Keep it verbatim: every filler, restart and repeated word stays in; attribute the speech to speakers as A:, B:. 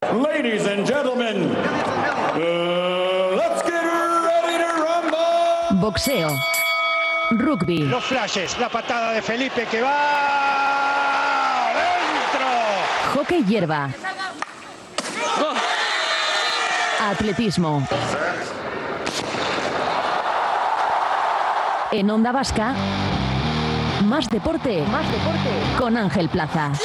A: Ladies and gentlemen, uh, let's get ready to rumble.
B: Boxeo, rugby,
C: los flashes, la patada de Felipe que va dentro.
B: hockey hierba, atletismo. En Onda Vasca, más deporte, más deporte con Ángel Plaza.